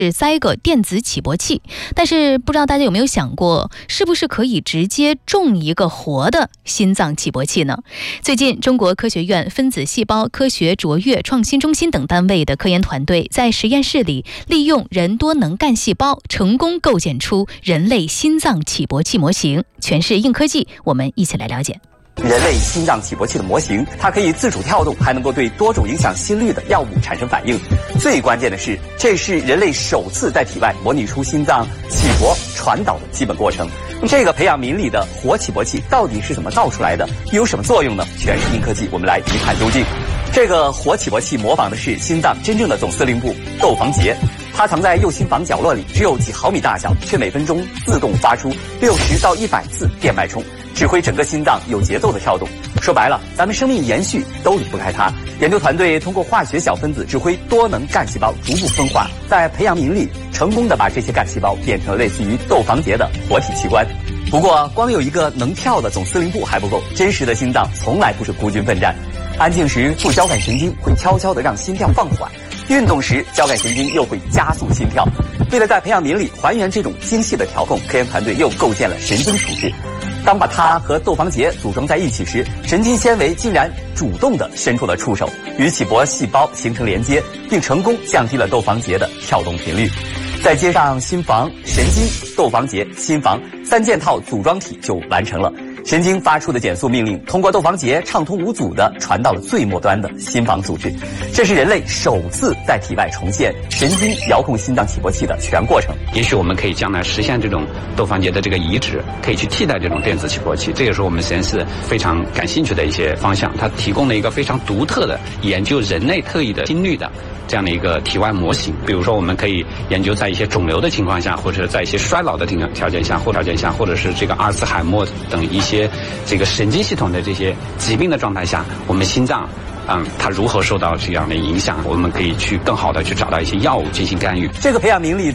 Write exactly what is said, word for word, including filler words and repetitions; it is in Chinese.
是塞个电子起搏器，但是不知道大家有没有想过，是不是可以直接种一个活的心脏起搏器呢？最近，中国科学院分子细胞科学卓越创新中心等单位的科研团队在实验室里利用人多能干细胞，成功构建出人类心脏起搏器模型。全是硬科技，我们一起来了解。 人类心脏起搏器的模型，它可以自主跳动，还能够对多种影响心率的药物产生反应。最关键的是，这是人类首次在体外模拟出心脏起搏传导的基本过程。这个培养皿里的活起搏器到底是怎么造出来的，又有什么作用呢？全是硬科技，我们来一探究竟。这个活起搏器模仿的是心脏真正的总司令部窦房结，它藏在右心房角落里，只有几毫米大小，却每分钟自动发出六十到一百次电脉冲，指挥整个心脏有节奏的跳动。说白了，咱们生命延续都离不开它。研究团队通过化学小分子指挥多能干细胞逐步分化，在培养皿里成功的把这些干细胞变成了类似于窦房结的活体器官。不过，光有一个能跳的总司令部还不够，真实的心脏从来不是孤军奋战。安静时，副交感神经会悄悄地让心跳放缓；运动时，交感神经又会加速心跳。为了在培养皿里还原这种精细的调控，科研团队又构建了神经处置。当把它和窦房结组装在一起时，神经纤维竟然主动地伸出了触手，与起搏细胞形成连接，并成功降低了窦房结的跳动频率。再接上心房、神经、窦房结、心房三件套组装体就完成了。神经发出的减速命令通过窦房结畅通无阻地传到了最末端的心房组织。这是人类首次在体外重现神经遥控心脏起搏器的全过程。 也许我们可以将来实现这种窦房结的这个移植，可以去替代这种电子起搏器，这也是我们实验室非常感兴趣的一些方向。它提供了一个非常独特的研究人类特异的心率的这样的一个体外模型。比如说，我们可以研究在一些肿瘤的情况下，或者在一些衰老的条件下，或条件下，或者是这个阿尔茨海默等一些这个神经系统的这些疾病的状态下，我们心脏嗯，它如何受到这样的影响？我们可以去更好的去找到一些药物进行干预。 这个培养皿里